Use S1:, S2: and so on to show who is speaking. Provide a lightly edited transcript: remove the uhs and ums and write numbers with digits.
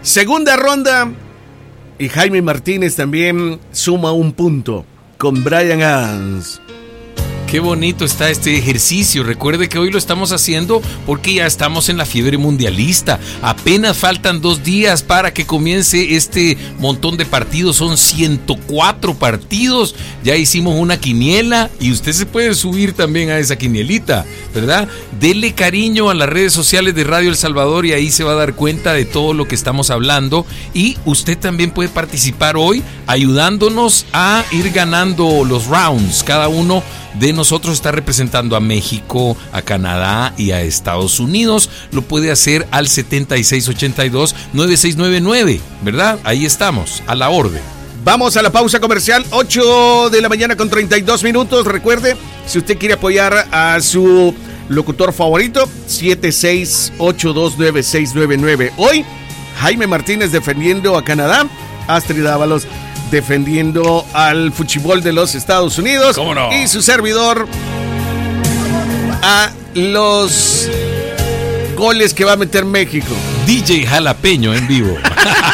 S1: Segunda ronda y Jaime Martínez también suma un punto con Brian Adams.
S2: Qué bonito está este ejercicio. Recuerde que hoy lo estamos haciendo porque ya estamos en la fiebre mundialista. Apenas faltan 2 días para que comience este montón de partidos. Son 104 partidos. Ya hicimos una quiniela y usted se puede subir también a esa quinielita, ¿verdad? Dele cariño a las redes sociales de Radio El Salvador y ahí se va a dar cuenta de todo lo que estamos hablando. Y usted también puede participar hoy ayudándonos a ir ganando los rounds. Cada uno de nosotros está representando a México, a Canadá y a Estados Unidos. Lo puede hacer al 7682-9699, ¿verdad? Ahí estamos, a la orden.
S1: Vamos a la pausa comercial, 8 de la mañana con 32 minutos. Recuerde, si usted quiere apoyar a su locutor favorito, 76829699. Hoy, Jaime Martínez defendiendo a Canadá, Astrid Ábalos defendiendo al fútbol de los Estados Unidos.
S2: ¿Cómo no?
S1: Y su servidor a los goles que va a meter México.
S2: DJ Jalapeño en vivo.